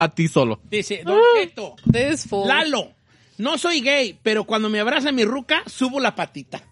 a ti solo. Dice, Don Cheto, This fool. Lalo, no soy gay, pero cuando me abraza mi ruca, subo la patita.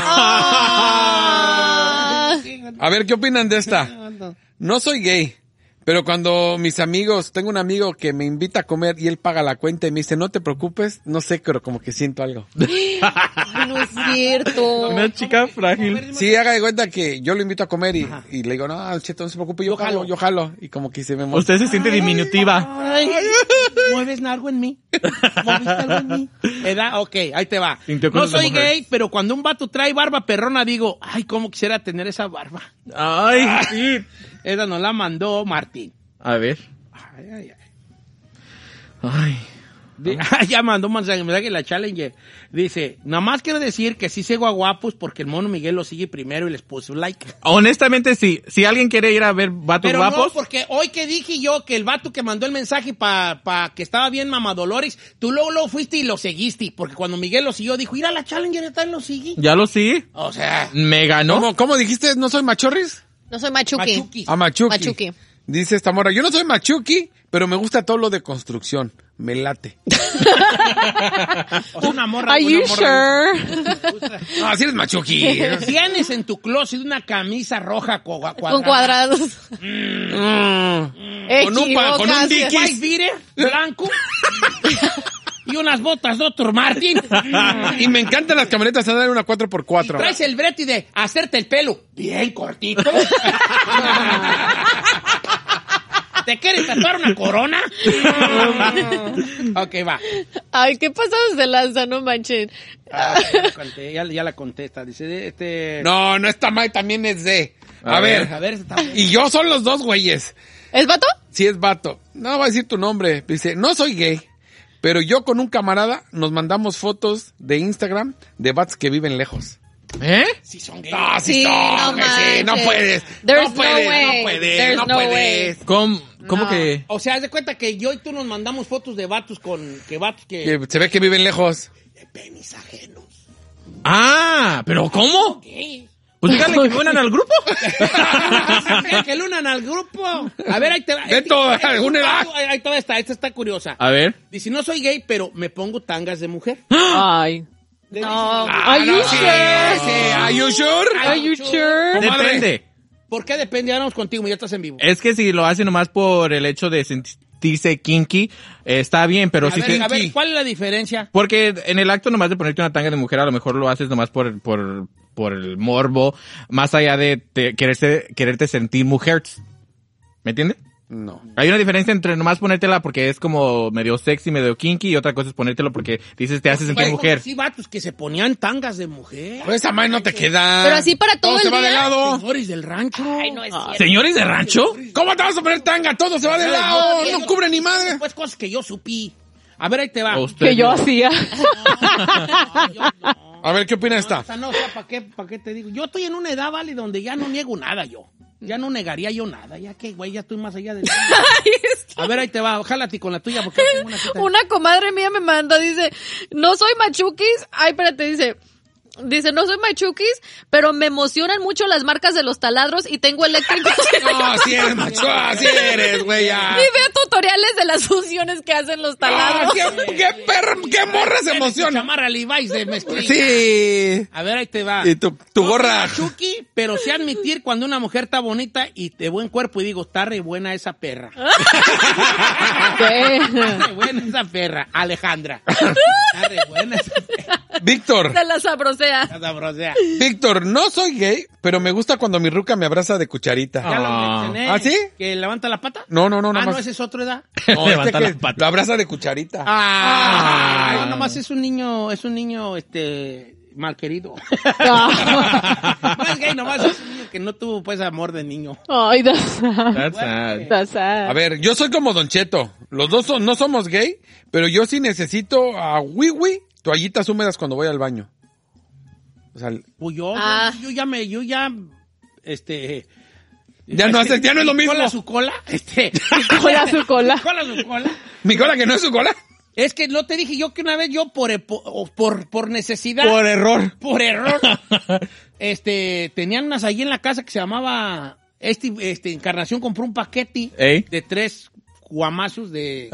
Ah. A ver, ¿qué opinan de esta? No soy gay, pero cuando mis amigos, tengo un amigo que me invita a comer y él paga la cuenta y me dice, no te preocupes, no sé, pero como que siento algo. Ay, no es cierto. Una chica frágil. Sí, haga de cuenta que yo lo invito a comer y le digo, no, Cheto, no se preocupe, yo jalo. Y como que se me mueve. Usted se siente diminutiva. Ay, ¿mueves algo en mí? ¿Moviste algo en mí? ¿Edad? Ok, ahí te va. Sintió No cosas de soy mujer. gay, pero cuando un vato trae barba perrona, digo, ay, cómo quisiera tener esa barba. Ay, sí. Esa nos la mandó Martín. A ver. Ay. Ay. Ya mandó un mensaje la Challenger. Dice, nada más quiero decir que sí sigo a guapos porque el mono Miguel lo sigue primero y les puso like. Honestamente, sí. Si alguien quiere ir a ver vatos Pero guapos. no, porque hoy que dije yo que el vato que mandó el mensaje pa que estaba bien Mamadolores, tú luego fuiste y lo seguiste. Porque cuando Miguel lo siguió, dijo, ir a la Challenger y tal lo sigue. Ya lo sí. O sea, Me ganó. ¿Cómo dijiste? ¿No soy machorris? No soy machuki. Machuki. A Machuki. Machuki. Dice esta morra, yo no soy Machuki, pero me gusta todo lo de construcción. Me late. O sea, una morra. Are una you morra- sure? No, así eres Machuki. Tienes en tu closet una camisa roja cuadrada. Con cuadrados. Con un Dickies. White beater, blanco. Y unas botas Dr. Martin. Y me encantan las camionetas a dar una 4x4. Traes el brete de hacerte el pelo bien cortito. ¿Te quieres tatuar una corona? Ok, va. Ay, ¿qué pasados de lanza? No manchen. Ya la contesta. Dice, No está mal, también es de. A ver. está bien. Y yo son los dos güeyes. ¿Es vato? Si es vato. No va a decir tu nombre. Dice, no soy gay, pero yo con un camarada nos mandamos fotos de Instagram de vatos que viven lejos. ¿Eh? Si son gays. No, Sí, no no manches. puedes. There's no puedes, no way. no puedes, There's no no puedes. ¿Cómo No. que? O sea, haz de cuenta que yo y tú nos mandamos fotos de vatos Que se ve que viven lejos. de penis ajenos. Ah, ¿pero cómo? ¿Qué? Pues díganle que unan al grupo. Que lo unan al grupo. A ver, ahí te va. Beto, únela. Ahí te va esta está curiosa. A ver. Dice, no soy gay, pero me pongo tangas de mujer. Ay. No. Are you Sí, sure? sí, ¿are you sure? Are you sure? Depende. ¿Por qué depende? Ahora vamos contigo, ya estás en vivo. Es que si lo hace nomás por el hecho de sentirse kinky, está bien, pero si a ver, ¿cuál es la diferencia? porque en el acto nomás de ponerte una tanga de mujer, a lo mejor lo haces nomás por el morbo, más allá de quererte sentir mujer. ¿Me entiendes? No. Hay una diferencia entre nomás ponértela porque es como medio sexy, medio kinky, y otra cosa es ponértelo porque dices te hace sentir Güey, mujer. Sí, vatos que se ponían tangas de mujer. Pues esa madre no te queda. Pero así para todo se el va de día. lado. Señores del rancho. Ay, no es ¿Señores de rancho? ¿Cómo te vas a poner tanga? Todo se va de lado. No cubre ni madre. Pues cosas que yo supí. A ver, ahí te va. ¿O usted Que yo no? hacía. Yo no. A ver, ¿qué opina O esta? sea, no, o sea, ¿para qué te digo? Yo estoy en una edad, vale, donde ya no niego nada yo. Ya no negaría yo nada. Ya que, güey, ya estoy más allá de... A ver, ahí te va. Jálate con la tuya porque tengo una cita. Una comadre mía me mandó, dice, no soy machukis. Ay, espérate, dice, no soy machukis, pero me emocionan mucho las marcas de los taladros y tengo eléctricos. No, así eres, macho. Así eres, güey, ya. Y veo tutoriales de las funciones que hacen los taladros. ¿Qué perra, qué morra se emociona? Chamarra Levi's de mezclilla. Sí. A ver, ahí te va. Y tu gorra. Chucky, pero sí admitir cuando una mujer está bonita y de buen cuerpo y digo, está re buena esa perra. ¿Qué? Está re buena esa perra. Alejandra. Está re buena esa perra. Víctor. Se la sabrosea. Está sabrosea. Víctor, no soy gay, pero me gusta cuando mi ruca me abraza de cucharita. Ya lo mencioné. ¿Ah, sí? ¿Que levanta la pata? No, nada Ah, más. no, ese es otro edad. No, Levanta que la pata. lo abraza de cucharita. Ah, no, nomás es un niño, mal querido. No es gay, nomás es un niño que no tuvo, pues, amor de niño. Ay, That's sad. that's sad. A ver, yo soy como Don Cheto. Los dos no somos gay, pero yo sí necesito a Wiwi toallitas húmedas cuando voy al baño. O sea, Pues Ah. ya, ya no es lo mismo. ¿Cola su cola? Cola su cola. ¿Cola su cola? Mi cola que no es su cola. Es que no te dije yo que una vez yo por necesidad. Por error. Por error. Tenían unas ahí en la casa que se llamaba, Encarnación compró un paquete Ey. de 3 guamazos de